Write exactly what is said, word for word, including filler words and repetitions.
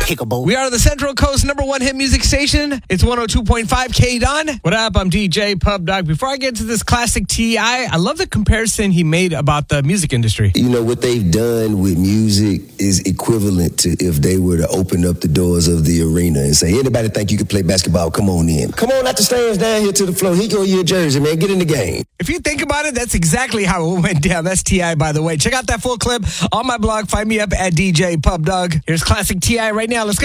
Pickable. We are the Central Coast number one hit music station. It's one oh two point five K Don. What up? I'm D J Pub Dog. Before I get to this classic T I, I love the comparison he made about the music industry. You know, what they've done with music is equivalent to if they were to open up the doors of the arena and say, anybody think you can play basketball? Come on in. Come on out the stands down here to the floor. Here go your jersey, man. Get in the game. If you think about it, that's exactly how it went down. That's T I, by the way. Check out that full clip on my blog. Find me up at D J Pub Dog. Here's classic T I right now. Let's go.